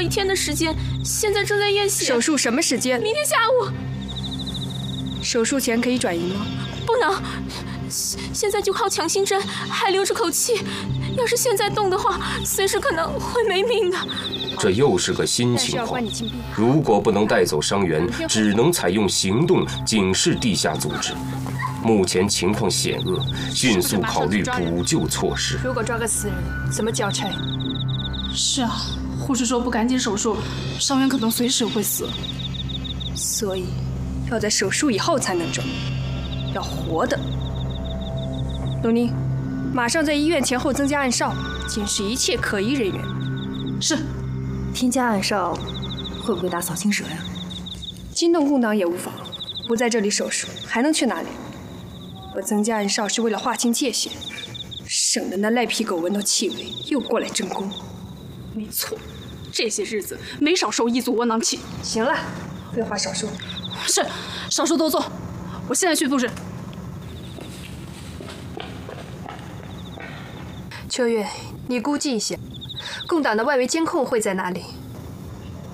1天的时间，现在正在验血。 手术什么时间？ 明天下午。 手术前可以转移吗？ 不能，现在就靠强心针，还留着口气。要是现在动的话，随时可能会没命的。 这又是个新情况。如果不能带走伤员，只能采用行动警示地下组织。目前情况险恶，迅速考虑补救措施。 如果抓个死人，怎么交差？ 是啊，护士说不赶紧手术，伤员可能随时会死。 所以，要在手术以后才能抓，要活的。陆宁，马上在医院前后增加暗哨，监视一切可疑人员。 是。 添加暗哨会不会打扫清蛇呀？ 惊动共党也无妨，不在这里手术，还能去哪里？我增加暗哨是为了划清界限，省得那赖皮狗闻到气味又过来争功。 没错，这些日子没少受异族窝囊气。 行了，废话少说。 是，少说多做。我现在去布置。 秋月，你估计一下，共党的外围监控会在哪里？